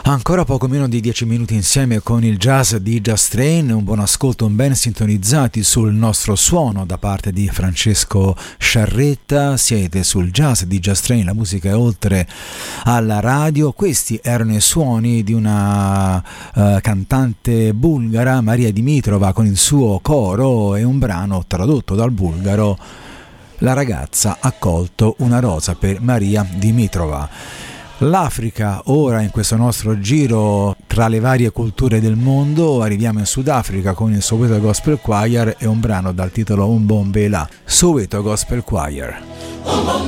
Ancora poco meno di 10 minuti insieme con il jazz di Just Train, un buon ascolto, ben sintonizzati sul nostro suono da parte di Francesco Sciarretta. Siete sul jazz di Just Train, la musica è oltre alla radio. Questi erano i suoni di una cantante bulgara, Maria Dimitrova, con il suo coro e un brano tradotto dal bulgaro, La ragazza ha colto una rosa per Maria Dimitrova. L'Africa, ora in questo nostro giro tra le varie culture del mondo, arriviamo in Sudafrica con il Soweto Gospel Choir e un brano dal titolo Umbombela. Soweto Gospel Choir.